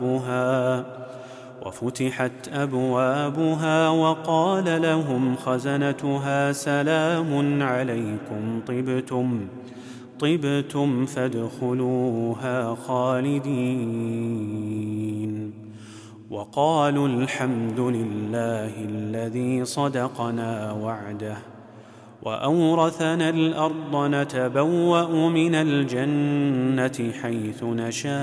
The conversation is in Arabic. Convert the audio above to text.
وفتحت أبوابها وقال لهم خزنتها سلام عليكم طبتم فادخلوها خالدين. وقالوا الحمد لله الذي صدقنا وعده وأورثنا الأرض نتبوأ من الجنة حيث نشاء